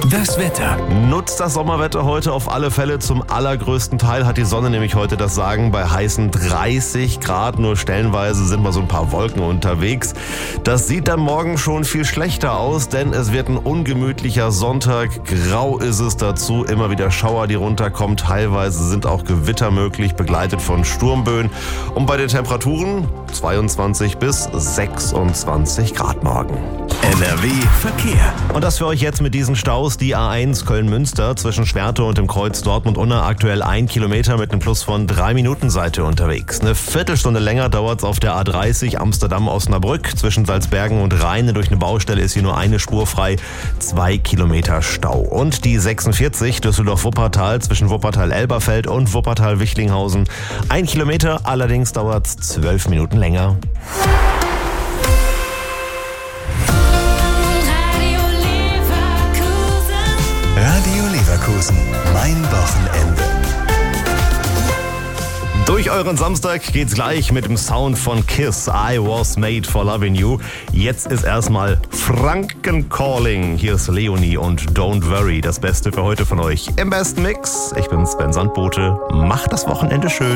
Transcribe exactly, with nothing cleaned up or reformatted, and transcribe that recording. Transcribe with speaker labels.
Speaker 1: Das Wetter.
Speaker 2: Nutzt das Sommerwetter heute auf alle Fälle. Zum allergrößten Teil hat die Sonne nämlich heute das Sagen bei heißen dreißig Grad. Nur stellenweise sind mal so ein paar Wolken unterwegs. Das sieht dann morgen schon viel schlechter aus, denn es wird ein ungemütlicher Sonntag. Grau ist es dazu, immer wieder Schauer, die runterkommen. Teilweise sind auch Gewitter möglich, begleitet von Sturmböen. Und bei den Temperaturen zweiundzwanzig bis sechsundzwanzig Grad morgen.
Speaker 1: N R W Verkehr.
Speaker 2: Und das für euch jetzt mit diesen Staus. Die A eins Köln-Münster zwischen Schwerte und dem Kreuz Dortmund-Unna aktuell ein Kilometer mit einem Plus von drei Minuten Seite unterwegs. Eine Viertelstunde länger dauert es auf der A dreißig Amsterdam-Osnabrück. Zwischen Salzbergen und Rheine durch eine Baustelle ist hier nur eine Spur frei. Zwei Kilometer Stau. Und die sechsundvierzig Düsseldorf-Wuppertal zwischen Wuppertal-Elberfeld und Wuppertal-Wichlinghausen. Ein Kilometer, allerdings dauert es zwölf Minuten länger.
Speaker 1: Radio Leverkusen. Mein Wochenende.
Speaker 2: Durch euren Samstag geht's gleich mit dem Sound von Kiss. I was made for loving you. Jetzt ist erstmal Franken Calling. Hier ist Leonie und Don't Worry. Das Beste für heute von euch im besten Mix. Ich bin Sven Sandbote. Macht das Wochenende schön.